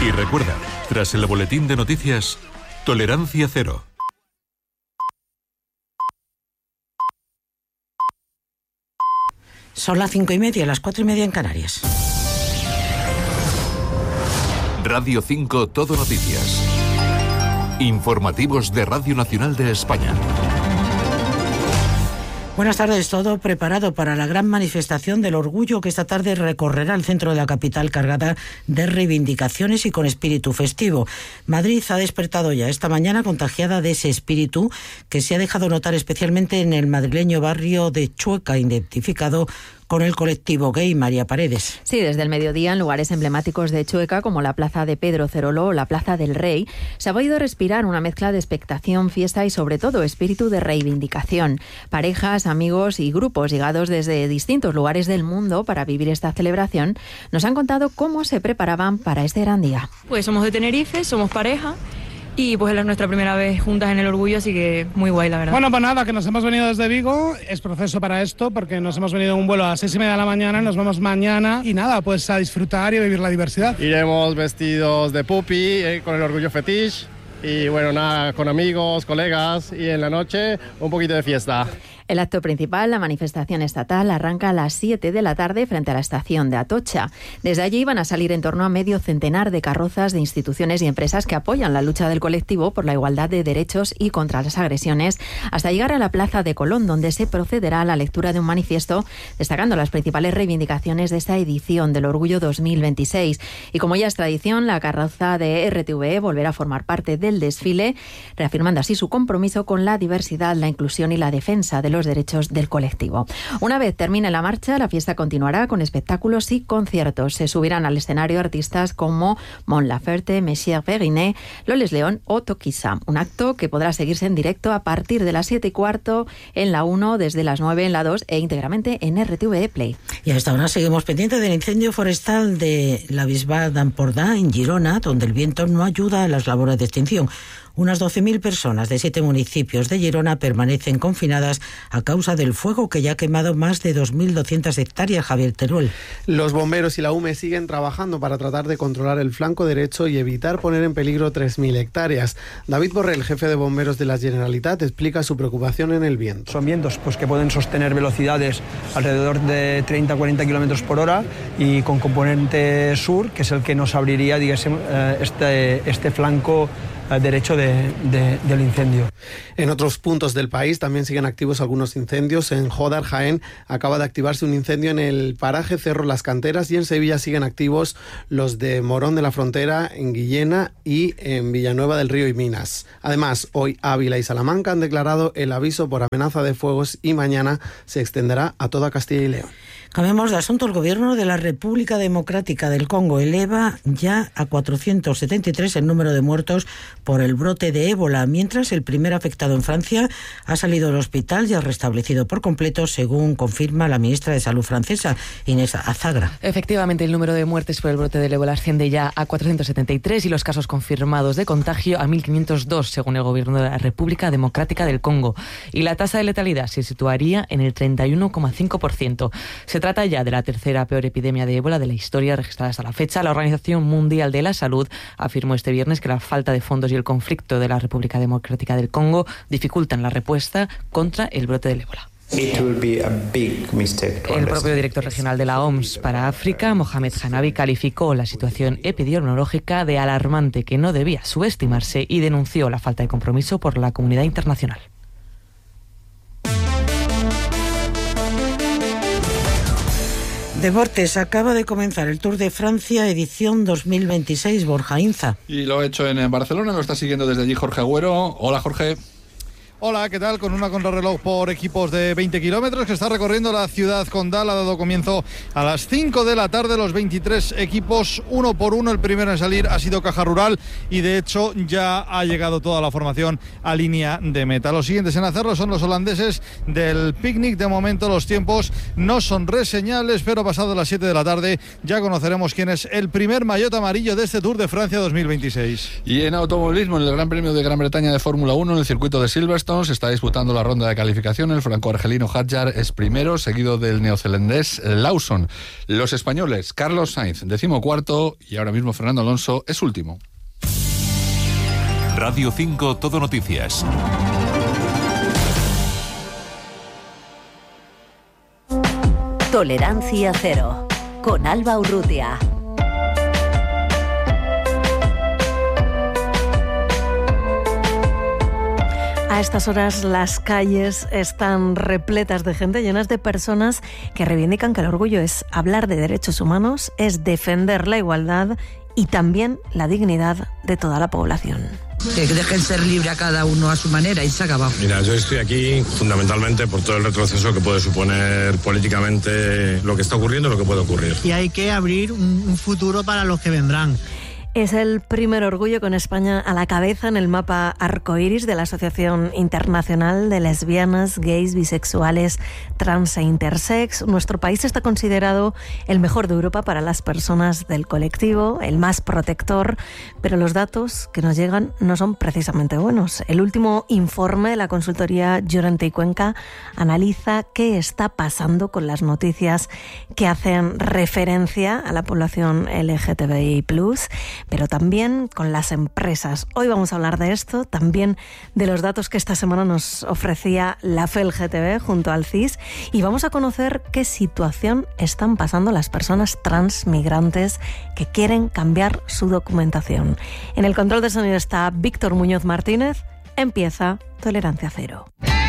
Y recuerda, tras el boletín de noticias, tolerancia cero. Son las 5:30, las 4:30 en Canarias. Radio 5 Todo Noticias. Informativos de Radio Nacional de España. Buenas tardes. Todo preparado para la gran manifestación del orgullo que esta tarde recorrerá el centro de la capital, cargada de reivindicaciones y con espíritu festivo. Madrid ha despertado ya esta mañana contagiada de ese espíritu que se ha dejado notar especialmente en el madrileño barrio de Chueca, identificado con el colectivo gay. María Paredes. Sí, desde el mediodía, en lugares emblemáticos de Chueca, como la plaza de Pedro Ceroló o la plaza del Rey, se ha podido respirar una mezcla de expectación, fiesta y sobre todo espíritu de reivindicación. Parejas, amigos y grupos llegados desde distintos lugares del mundo para vivir esta celebración nos han contado cómo se preparaban para este gran día. Pues somos de Tenerife, somos pareja. Y pues es nuestra primera vez juntas en el orgullo, así que muy guay, la verdad. Bueno, pues nada, que nos hemos venido desde Vigo, es proceso para esto, porque nos hemos venido en un vuelo a las 6:30 de la mañana, nos vamos mañana y nada, pues a disfrutar y a vivir la diversidad. Iremos vestidos de pupi, con el orgullo fetiche, y bueno, nada, con amigos, colegas, y en la noche un poquito de fiesta. El acto principal, la manifestación estatal, arranca a las 7 de la tarde frente a la estación de Atocha. Desde allí van a salir en torno a medio centenar de carrozas de instituciones y empresas que apoyan la lucha del colectivo por la igualdad de derechos y contra las agresiones, hasta llegar a la Plaza de Colón, donde se procederá a la lectura de un manifiesto destacando las principales reivindicaciones de esta edición del Orgullo 2026. Y como ya es tradición, la carroza de RTV volverá a formar parte del desfile, reafirmando así su compromiso con la diversidad, la inclusión y la defensa de los derechos del colectivo. Una vez termine la marcha, la fiesta continuará con espectáculos y conciertos. Se subirán al escenario artistas como Mon Laferte, Messier Verinet, Loles León o Toquisa. Un acto que podrá seguirse en directo a partir de las 7:15 en la 1, desde las 9 en la 2 e íntegramente en RTV Play. Y a esta hora seguimos pendientes del incendio forestal de la Bisbal d'Empordà en Girona, donde el viento no ayuda a las labores de extinción. Unas 12.000 personas de 7 municipios de Girona permanecen confinadas a causa del fuego que ya ha quemado más de 2.200 hectáreas. Javier Teruel. Los bomberos y la UME siguen trabajando para tratar de controlar el flanco derecho y evitar poner en peligro 3.000 hectáreas. David Borrell, jefe de bomberos de la Generalitat, explica su preocupación en el viento. Son vientos pues, que pueden sostener velocidades alrededor de 30-40 kilómetros por hora y con componente sur, que es el que nos abriría este flanco derecho del incendio. En otros puntos del país también siguen activos algunos incendios. En Jódar, Jaén, acaba de activarse un incendio en el paraje Cerro Las Canteras, y en Sevilla siguen activos los de Morón de la Frontera, en Guillena y en Villanueva del Río y Minas. Además, hoy Ávila y Salamanca han declarado el aviso por amenaza de fuegos y mañana se extenderá a toda Castilla y León. Cambiamos de asunto. El gobierno de la República Democrática del Congo eleva ya a 473 el número de muertos por el brote de ébola, mientras el primer afectado en Francia ha salido del hospital y ha restablecido por completo, según confirma la ministra de Salud francesa, Inés Azagra. Efectivamente, el número de muertes por el brote del ébola asciende ya a 473 y los casos confirmados de contagio a 1.502, según el gobierno de la República Democrática del Congo. Y la tasa de letalidad se situaría en el 31,5%. Se trata ya de la tercera peor epidemia de ébola de la historia registrada hasta la fecha. La Organización Mundial de la Salud afirmó este viernes que la falta de fondos y el conflicto de la República Democrática del Congo dificultan la respuesta contra el brote del ébola. El propio director regional de la OMS para África, Mohamed Hanabi, calificó la situación epidemiológica de alarmante, que no debía subestimarse, y denunció la falta de compromiso por la comunidad internacional. Deportes, acaba de comenzar el Tour de Francia edición 2026, Borja Inza. Y lo ha hecho en Barcelona, lo está siguiendo desde allí Jorge Agüero. Hola, Jorge. Hola, ¿qué tal? Con una contrarreloj por equipos de 20 kilómetros que está recorriendo la ciudad condal. Ha dado comienzo a las 5 de la tarde los 23 equipos, uno por uno. El primero en salir ha sido Caja Rural y de hecho ya ha llegado toda la formación a línea de meta. Los siguientes en hacerlo son los holandeses del Picnic. De momento los tiempos no son reseñables, pero pasado las 7 de la tarde ya conoceremos quién es el primer maillot amarillo de este Tour de Francia 2026. Y en automovilismo, en el Gran Premio de Gran Bretaña de Fórmula 1, en el circuito de Silverstone, puestos. Está disputando la ronda de calificación. El franco-argelino Hadjar es primero, seguido del neozelandés Lawson. Los españoles, Carlos Sainz, 14º, y ahora mismo Fernando Alonso es último. Radio 5 Todo Noticias. Tolerancia cero, con Alba Urrutia. A estas horas las calles están repletas de gente, llenas de personas que reivindican que el orgullo es hablar de derechos humanos, es defender la igualdad y también la dignidad de toda la población. Que dejen ser libre a cada uno a su manera y se ha acabado. Mira, yo estoy aquí fundamentalmente por todo el retroceso que puede suponer políticamente lo que está ocurriendo y lo que puede ocurrir. Y hay que abrir un futuro para los que vendrán. Es el primer orgullo con España a la cabeza en el mapa arcoíris de la Asociación Internacional de Lesbianas, Gays, Bisexuales, Trans e Intersex. Nuestro país está considerado el mejor de Europa para las personas del colectivo, el más protector, pero los datos que nos llegan no son precisamente buenos. El último informe de la consultoría Llorente y Cuenca analiza qué está pasando con las noticias que hacen referencia a la población LGTBI+, pero también con las empresas. Hoy vamos a hablar de esto, también de los datos que esta semana nos ofrecía la FELGTB junto al CIS, y vamos a conocer qué situación están pasando las personas trans migrantes que quieren cambiar su documentación. En el control de sonido está Víctor Muñoz Martínez. Empieza Tolerancia Cero.